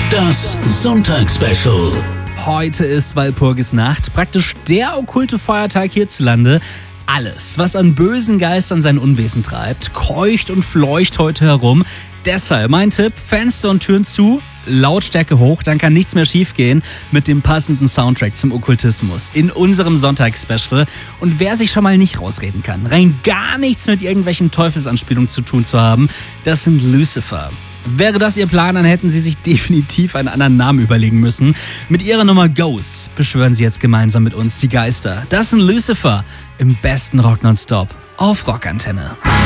Das Sonntagsspecial. Heute ist Walpurgisnacht, praktisch der okkulte Feiertag hierzulande. Alles, was an bösen Geistern sein Unwesen treibt, keucht und fleucht heute herum. Deshalb mein Tipp, Fenster und Türen zu, Lautstärke hoch, dann kann nichts mehr schiefgehen mit dem passenden Soundtrack zum Okkultismus in unserem Sonntagsspecial. Und wer sich schon mal nicht rausreden kann, rein gar nichts mit irgendwelchen Teufelsanspielungen zu tun zu haben, das sind Lucifer. Wäre das Ihr Plan, dann hätten Sie sich definitiv einen anderen Namen überlegen müssen. Mit Ihrer Nummer Ghosts beschwören Sie jetzt gemeinsam mit uns die Geister. Das sind Lucifer im besten Rock nonstop auf Rockantenne.